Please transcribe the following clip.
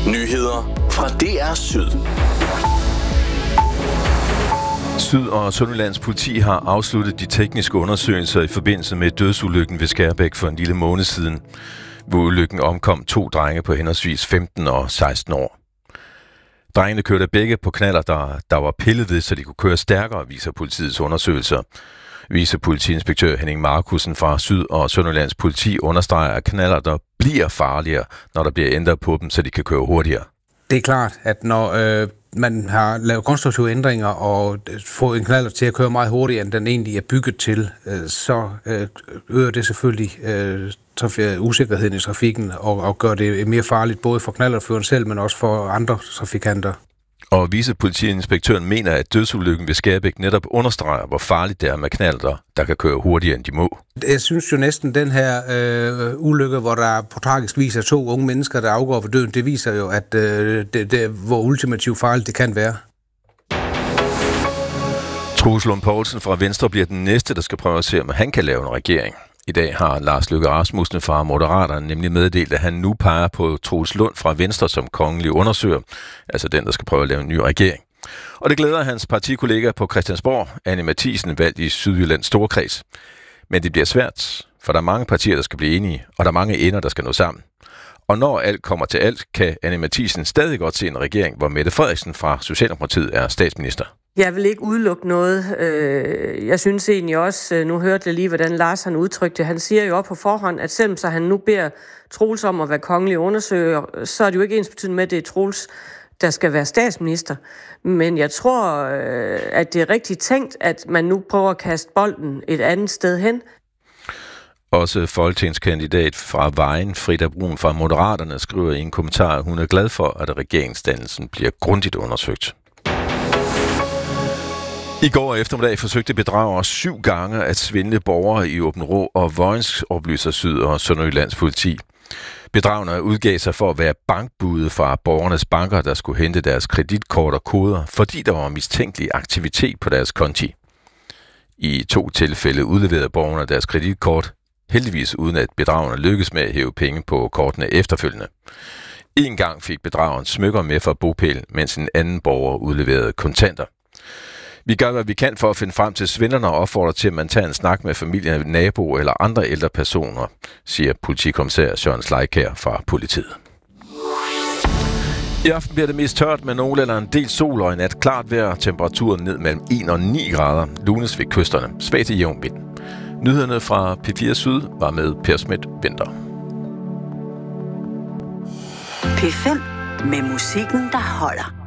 Nyheder fra DR Syd. Syd- og Sønderjyllands politi har afsluttet de tekniske undersøgelser i forbindelse med dødsulykken ved Skærbæk for en lille måned siden, hvor ulykken omkom 2 drenge på henholdsvis 15 og 16 år. Drengene kørte begge på knaller, der var pillet ved, så de kunne køre stærkere, viser politiets undersøgelser. Vicepolitiinspektør Henning Markussen fra Syd- og Sønderjyllands politi understreger, at knaller, der bliver farligere, når der bliver ændret på dem, så de kan køre hurtigere. Det er klart, at når man har lavet konstruktive ændringer og fået en knallert til at køre meget hurtigere, end den egentlig er bygget til, så øger det selvfølgelig usikkerheden i trafikken og gør det mere farligt, både for knallertføreren selv, men også for andre trafikanter. Og vicepolitiinspektøren mener, at dødsulykken ved Skærbæk netop understreger, hvor farligt det er med knallerter, der kan køre hurtigere, end de må. Jeg synes jo næsten, den her ulykke, hvor der på tragisk vis er 2 unge mennesker, der afgår ved døden, det viser jo, at hvor ultimativt farligt det kan være. Troels Lund Poulsen fra Venstre bliver den næste, der skal prøve at se, om han kan lave en regering. I dag har Lars Løkke Rasmussen fra Moderaterne nemlig meddelt, at han nu peger på Troels Lund fra Venstre som kongelig undersøger, altså den, der skal prøve at lave en ny regering. Og det glæder hans partikollega på Christiansborg, Anne Matthiesen, valgt i Sydjyllands Storkreds. Men det bliver svært, for der er mange partier, der skal blive enige, og der er mange ender, der skal nå sammen. Og når alt kommer til alt, kan Anne Matthiesen stadig godt se en regering, hvor Mette Frederiksen fra Socialdemokratiet er statsminister. Jeg vil ikke udelukke noget. Jeg synes egentlig også, nu hørte jeg lige, hvordan Lars han udtrykte. Han siger jo op på forhånd, at selvom så han nu beder Troels om at være kongelig undersøger, så er det jo ikke ensbetydende med, at det er Troels, der skal være statsminister. Men jeg tror, at det er rigtigt tænkt, at man nu prøver at kaste bolden et andet sted hen. Også folketingskandidat fra Vejen, Frida Brun fra Moderaterne, skriver i en kommentar, at hun er glad for, at regeringsdannelsen bliver grundigt undersøgt. I går eftermiddag forsøgte bedragere 7 gange at svindle borgere i Aabenraa og Vojens, oplyser Syd- og Sønderjyllands politi. Bedragerne udgav sig for at være bankbude fra borgernes banker, der skulle hente deres kreditkort og koder, fordi der var mistænkelig aktivitet på deres konti. I 2 tilfælde udleverede borgerne deres kreditkort, heldigvis uden at bedragerne lykkedes med at hæve penge på kortene efterfølgende. En gang fik bedrageren smykker med fra bopæl, mens en anden borger udleverede kontanter. Vi gør, hvad vi kan for at finde frem til svindlerne og opfordrer til, at man tager en snak med familien, nabo eller andre ældre personer, siger politikommissær Søren Sleikær fra politiet. I aften bliver det mest tørt med nogle eller en del sol og i nat klart vejr. Temperaturen ned mellem 1 og 9 grader. Lunes ved kysterne. Svag til jævn vind. Nyhederne fra P4 Syd var med Per Schmidt Vinter. P5 med musikken, der holder.